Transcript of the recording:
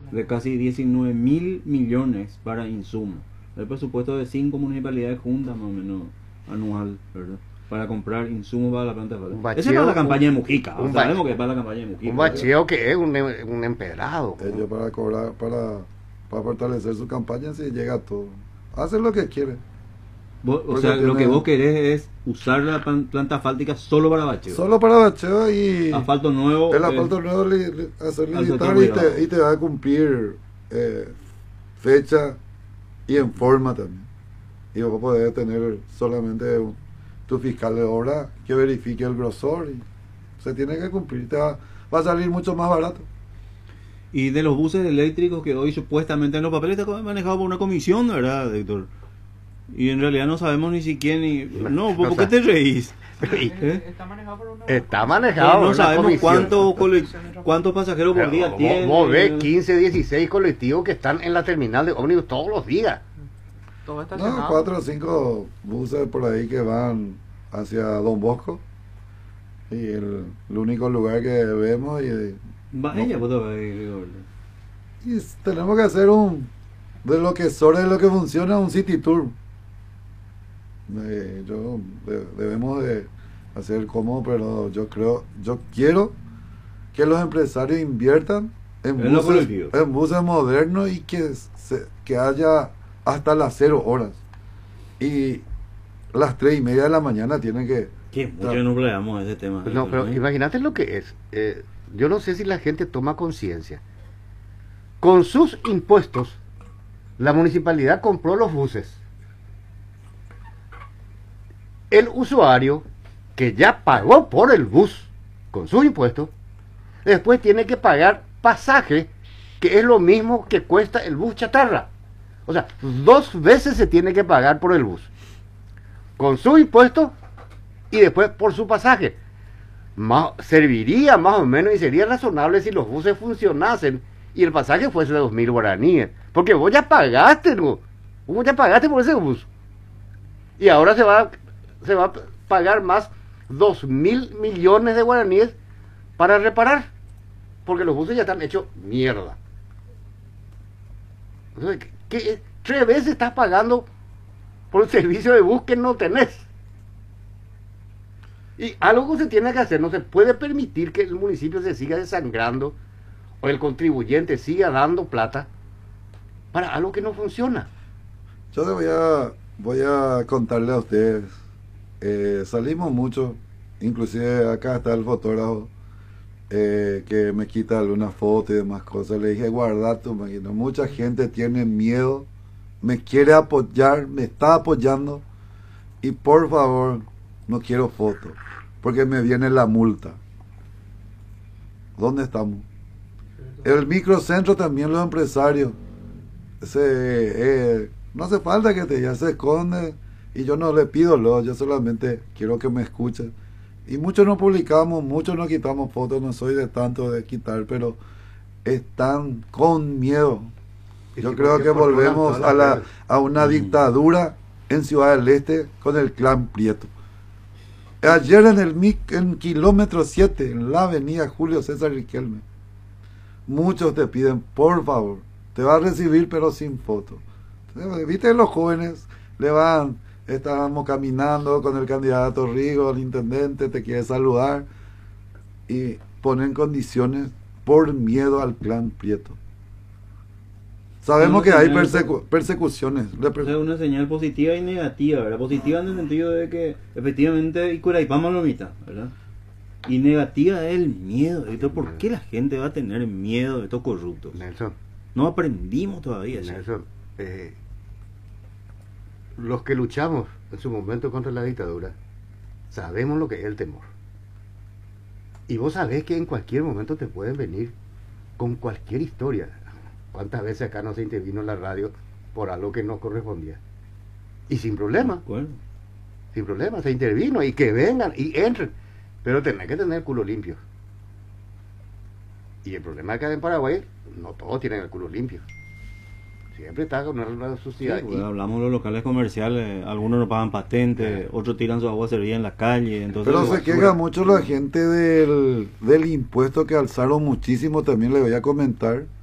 de casi 19.000 millones para insumos. El presupuesto de 5 municipalidades juntas más o menos anual, ¿verdad? Para comprar insumos para la planta de Un Esa es para la campaña de Mujica, sabemos que es para la bacheo, campaña de Mujica. un bacheo que es un empedrado. Ellos para cobrar, para fortalecer su campaña, si llega a todo. Hacen lo que quieren. O Porque sea, lo que tiene- vos querés es usar la planta asfáltica solo para bacheo. Solo para bacheo y Asfalto nuevo. el asfalto nuevo hacer al licitar sector privado. y te va a cumplir fecha y en forma también. Y vos podés tener solamente tu fiscal de obra que verifique el grosor y se tiene que cumplir. Va a salir mucho más barato. Y de los buses eléctricos que hoy supuestamente en los papeles está manejado por una comisión, ¿verdad, Héctor? Y en realidad no sabemos ni siquiera ni... No, ¿por qué te reís? ¿Eh? Está manejado por una... Está manejado por No una sabemos comisión. cuántos pasajeros por día tiene. Vos ves 15, 16 colectivos que están en la terminal de ómnibus todos los días. Todo No, estacionado. 4 o 5 buses por ahí que van hacia Don Bosco. Y el único lugar que vemos Vaya, pues, Rigoberto. y tenemos que hacer de lo que sobra, de lo que funciona, un city tour. Debemos de hacer como, pero yo quiero que los empresarios inviertan En los colectivos. en buses modernos y que haya hasta las 0 horas. Y las 3:30 de la mañana tienen que... Que mucho no peleamos ese tema. No, pero imagínate lo que es. Yo no sé si la gente toma conciencia. Con sus impuestos, la municipalidad compró los buses. El usuario que ya pagó por el bus con sus impuestos, después tiene que pagar pasaje, que es lo mismo que cuesta el bus chatarra. O sea, 2 veces se tiene que pagar por el bus. Con sus impuestos y después por su pasaje. Serviría más o menos y sería razonable si los buses funcionasen y el pasaje fuese de 2.000 guaraníes. Porque vos ya pagaste, ¿no? Vos ya pagaste por ese bus. Y ahora se va a pagar más 2.000 millones de guaraníes para reparar. Porque los buses ya están hechos mierda. Entonces, ¿qué? 3 veces estás pagando por el servicio de bus que no tenés. Y algo se tiene que hacer. No se puede permitir que el municipio se siga desangrando o el contribuyente siga dando plata para algo que no funciona. Yo voy a contarle a ustedes. Salimos mucho, inclusive acá está el fotógrafo que me quita algunas fotos y demás cosas. Le dije, guarda tu máquina. Mucha gente tiene miedo, me quiere apoyar, me está apoyando y por favor, no quiero fotos, porque me viene la multa. ¿Dónde estamos? El microcentro también, los empresarios. No hace falta que ya se esconde y yo no le pido yo solamente quiero que me escuchen. Y muchos no publicamos, muchos no quitamos fotos, no soy de tanto de quitar, pero están con miedo. Yo creo que volvemos a una dictadura en Ciudad del Este con el clan Prieto. Ayer en kilómetro 7, en la avenida Julio César Riquelme, muchos te piden, por favor, te va a recibir pero sin foto. Viste, los jóvenes estábamos caminando con el candidato Rigo, el intendente, te quiere saludar y ponen condiciones por miedo al clan Prieto. Sabemos que hay persecuciones. Es una señal positiva y negativa, ¿verdad? Positiva en el sentido de que efectivamente Icuraipama lo mitad, ¿verdad? Y negativa es el miedo. Esto, ¿por qué la gente va a tener miedo de estos corruptos? Nelson, No aprendimos todavía. ¿Sí? Nelson, los que luchamos en su momento contra la dictadura sabemos lo que es el temor. Y vos sabés que en cualquier momento te pueden venir con cualquier historia. ¿Cuántas veces acá no se intervino en la radio por algo que no correspondía? Y sin problema. Bueno. Sin problema, se intervino y que vengan y entren. Pero tenés que tener el culo limpio. Y el problema acá en Paraguay, no todos tienen el culo limpio. Siempre está con una sociedad. Sí, pues, hablamos de los locales comerciales, algunos no pagan patente, otros tiran su agua servida en la calle. Entonces, pero se queja mucho la gente del impuesto que alzaron muchísimo, también le voy a comentar.